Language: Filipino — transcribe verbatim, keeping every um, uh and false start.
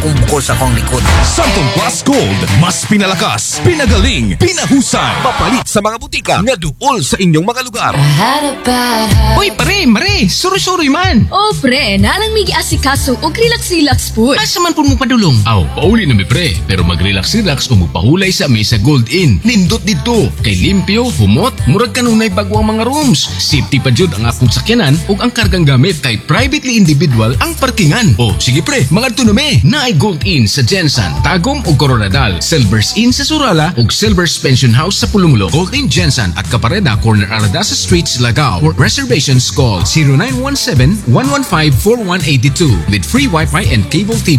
akong bukol sa akong likod. Santol Plus Gold, mas pinalakas, pinagaling, pinahusay. Mapalit sa mga butika nga duol sa inyong mga lugar. Uy, pare, mare, suri-suri man. Oh, pre, nalang may giasikaso og relax-relax po. Asa man po mo padulong? Aw, pauli na mi pre, pero mag-relax-relax o magpahulay sa Mesa Gold Inn. Nindot dito, kay limpyo, humot, murag kanunay bago ang mga rooms. Safety pa jud ang akong sakyanan ug ang kargang gamit kay privately individual ang parkingan. O, sige pre, mga tunome, naay Gold Inn sa Jensan, Tagum ug Coronadal, Silvers Inn sa Surala ug Silvers Pension House sa Pulumulo. Gold Inn Jensan at Capareda Corner Aradasa Street, Lagao. For reservations, call zero nine one seven, one one five, four one eight two with free Wi-Fi and cable T V